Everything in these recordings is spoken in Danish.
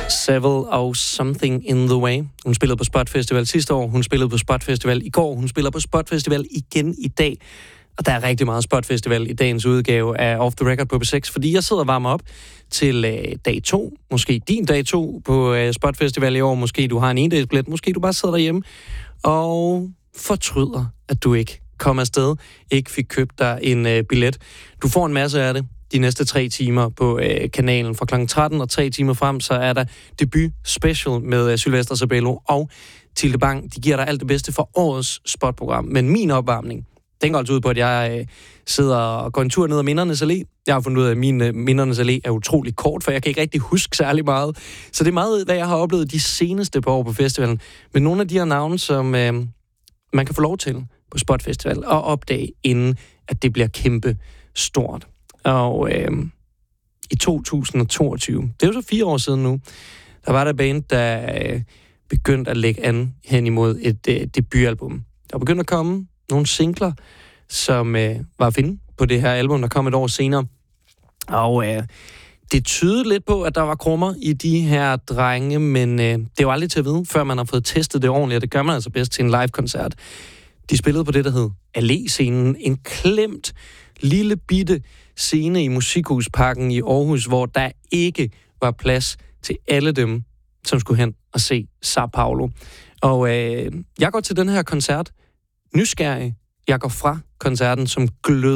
Seville og Something in the Way. Hun spillede på Spot Festival sidste år, hun spillede på Spot Festival i går, hun spiller på Spot Festival igen i dag. Og der er rigtig meget Spot Festival i dagens udgave af Off the Record på P6, fordi jeg sidder og varmer op til dag 2, måske din dag 2 på Spot Festival i år, måske du har en endagsbillet, måske du bare sidder derhjemme og fortryder, at du ikke kom afsted, ikke fik købt dig en billet. Du får en masse af det de næste 3 timer på kanalen. Fra kl. 13 og 3 timer frem, så er der debut special med Sylvester Sabello og Tilde Bang. De giver dig alt det bedste for årets spotprogram. Men min opvarmning, den går altså ud på, at jeg sidder og går en tur ned ad Mindernes Allé. Jeg har fundet ud af, at min Mindernes Allé er utrolig kort, for jeg kan ikke rigtig huske særlig meget. Så det er meget, hvad jeg har oplevet de seneste par år på festivalen. Men nogle af de her navne, som man kan få lov til på Spot Festival og opdage, inden at det bliver kæmpe stort. Og i 2022, det er jo så 4 år siden nu, der var der band, der begyndte at lægge an hen imod et debutalbum. Der begyndte at komme nogle singler, som var at finde på det her album, der kom et år senere. Og det tydede lidt på, at der var krummer i de her drenge, men det er jo aldrig til at vide, før man har fået testet det ordentligt, og det gør man altså bedst til en live-koncert. De spillede på det, der hed Allé-scenen, en klemt lille bitte scene i Musikhusparken i Aarhus, hvor der ikke var plads til alle dem, som skulle hen og se Sao Paulo. Og jeg går til den her koncert nysgerrig. Jeg går fra koncerten som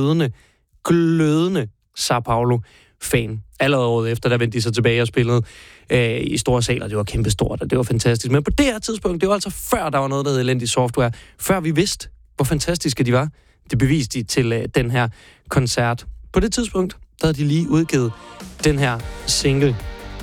glødende Sao Paulo-fan. Allerede året efter, der vendte de så tilbage og spillede i store saler. Det var kæmpestort, og det var fantastisk. Men på det her tidspunkt, det var altså før der var noget, der hed elendig software. Før vi vidste, hvor fantastiske de var. Det beviste de til den her koncert. På det tidspunkt, der havde de lige udgivet den her single.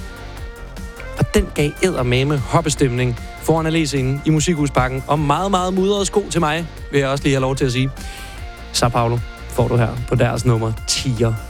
Og den gav eddermame hoppestemning foran Allé-scenen i Musikhusparken. Og meget, meget mudrede sko til mig, vil jeg også lige have lov til at sige. Sao Paulo får du her på deres nummer 10'er.